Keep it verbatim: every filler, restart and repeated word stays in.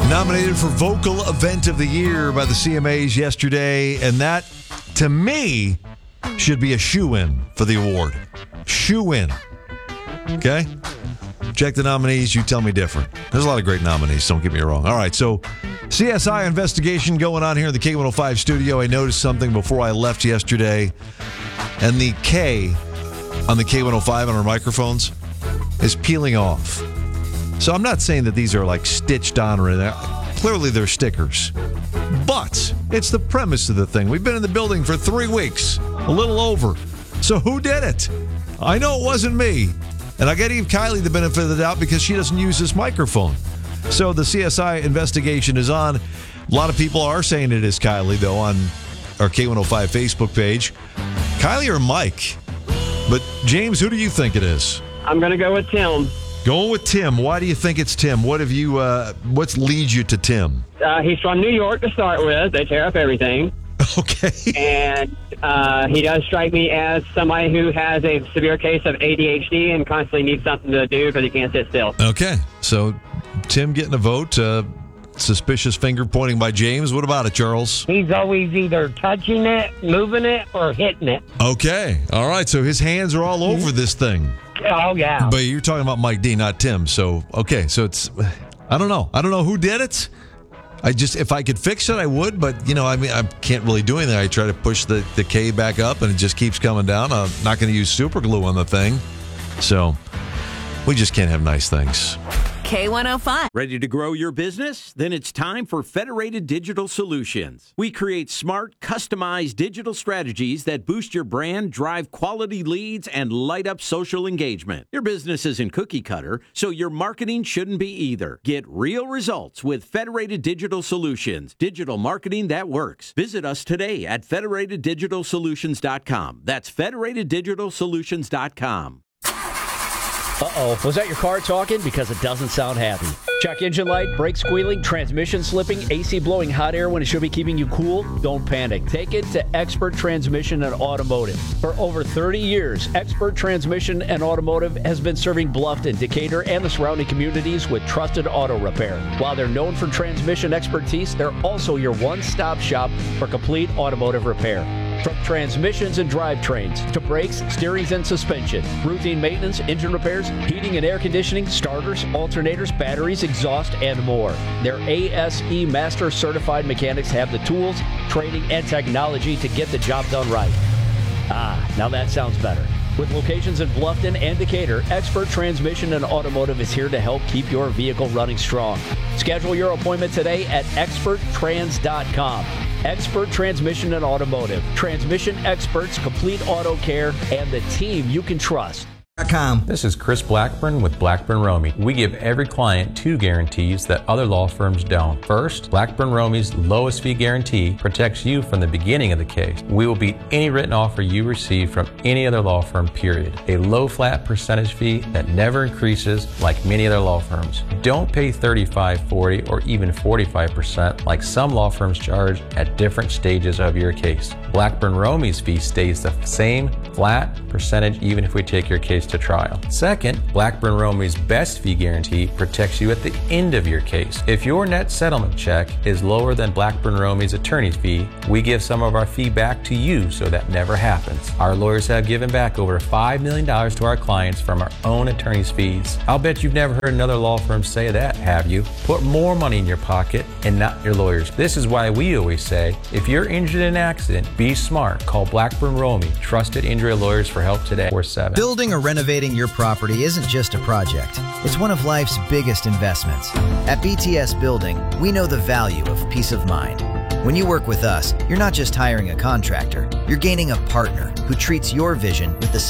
Nominated for Vocal Event of the Year by the C M As yesterday, and that, to me, should be a shoo-in for the award. Shoo-in. Okay? Check the nominees. You tell me different. There's a lot of great nominees, don't get me wrong. All right, so C S I investigation going on here in the K one oh five studio. I noticed something before I left yesterday, and the K on the K one oh five on our microphones is peeling off. So I'm not saying that these are like stitched on or anything. Clearly they're stickers. But it's the premise of the thing. We've been in the building for three weeks, a little over. So who did it? I know it wasn't me. And I got to give Kylie the benefit of the doubt because she doesn't use this microphone. So the C S I investigation is on. A lot of people are saying it is Kylie, though, on our K one oh five Facebook page. Kylie or Mike? But James, who do you think it is? I'm going to go with Tim. Going with Tim. Why do you think it's Tim? What have you? Uh, what leads you to Tim? Uh, he's from New York to start with. They tear up everything. Okay. And uh, he does strike me as somebody who has a severe case of A D H D and constantly needs something to do because he can't sit still. Okay. So Tim getting a vote. Uh, suspicious finger pointing by James. What about it, Charles? He's always either touching it, moving it, or hitting it. Okay. All right. So his hands are all over this thing. Oh, yeah. But you're talking about Mike D, not Tim. So, okay. So it's, I don't know. I don't know who did it. I just, if I could fix it, I would. But, you know, I mean, I can't really do anything. I try to push the, the K back up and it just keeps coming down. I'm not going to use super glue on the thing. So we just can't have nice things. K one oh five. Ready to grow your business? Then it's time for Federated Digital Solutions. We create smart, customized digital strategies that boost your brand, drive quality leads, and light up social engagement. Your business isn't cookie cutter, so your marketing shouldn't be either. Get real results with Federated Digital Solutions. Digital marketing that works. Visit us today at federated digital solutions dot com. That's federated digital solutions dot com. Uh-oh, was that your car talking? Because it doesn't sound happy. Check engine light, brake squealing, transmission slipping, A C blowing hot air when it should be keeping you cool? Don't panic. Take it to Expert Transmission and Automotive. For over thirty years, Expert Transmission and Automotive has been serving Bluffton, Decatur, and the surrounding communities with trusted auto repair. While they're known for transmission expertise, they're also your one-stop shop for complete automotive repair. From transmissions and drivetrains to brakes, steerings, and suspension, routine maintenance, engine repairs, heating and air conditioning, starters, alternators, batteries, exhaust, and more. Their A S E Master Certified mechanics have the tools, training, and technology to get the job done right. Ah, now that sounds better. With locations in Bluffton and Decatur, Expert Transmission and Automotive is here to help keep your vehicle running strong. Schedule your appointment today at expert trans dot com. Expert Transmission and Automotive. Transmission experts, complete auto care, and the team you can trust. This is Chris Blackburn with Blackburn Romey. We give every client two guarantees that other law firms don't. First, Blackburn Romey's lowest fee guarantee protects you from the beginning of the case. We will beat any written offer you receive from any other law firm, period. A low flat percentage fee that never increases like many other law firms. Don't pay thirty-five, forty, or even forty-five percent like some law firms charge at different stages of your case. Blackburn Romey's fee stays the same flat percentage even if we take your case to trial. Second, Blackburn Romey's best fee guarantee protects you at the end of your case. If your net settlement check is lower than Blackburn Romey's attorney's fee, we give some of our fee back to you so that never happens. Our lawyers have given back over five million dollars to our clients from our own attorney's fees. I'll bet you've never heard another law firm say that, have you? Put more money in your pocket and not your lawyers. This is why we always say, if you're injured in an accident, be smart. Call Blackburn Romey, trusted injury lawyers for help today. four seven. Building or renovating your property isn't just a project. It's one of life's biggest investments. At B T S Building, we know the value of peace of mind. When you work with us, you're not just hiring a contractor, you're gaining a partner who treats your vision with the